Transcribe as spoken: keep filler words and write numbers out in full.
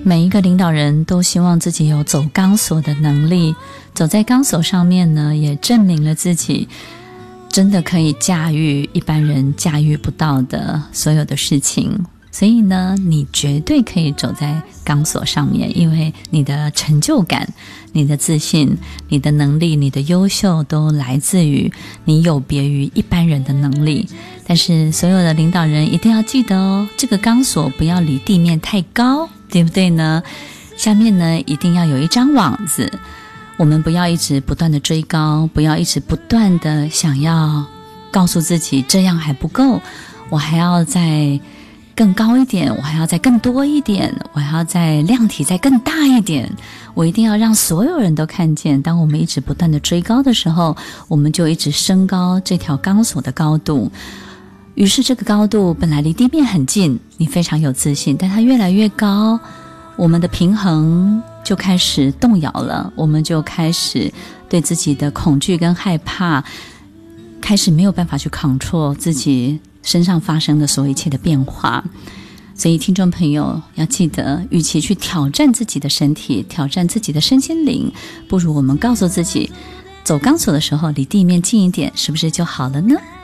每一个领导人都希望自己有走钢索的能力，走在钢索上面呢，也证明了自己真的可以驾驭一般人驾驭不到的所有的事情。所以呢，你绝对可以走在钢索上面，因为你的成就感、你的自信、你的能力、你的优秀都来自于你有别于一般人的能力。但是所有的领导人一定要记得哦，这个钢索不要离地面太高，对不对呢？下面呢一定要有一张网子，我们不要一直不断的追高，不要一直不断的想要告诉自己这样还不够，我还要再更高一点，我还要再更多一点，我还要再量体再更大一点，我一定要让所有人都看见。当我们一直不断的追高的时候，我们就一直升高这条钢索的高度，于是这个高度本来离地面很近，你非常有自信，但它越来越高，我们的平衡就开始动摇了，我们就开始对自己的恐惧跟害怕开始没有办法去 control 自己身上发生的所有一切的变化。所以听众朋友要记得，与其去挑战自己的身体，挑战自己的身心灵，不如我们告诉自己，走钢索的时候离地面近一点，是不是就好了呢？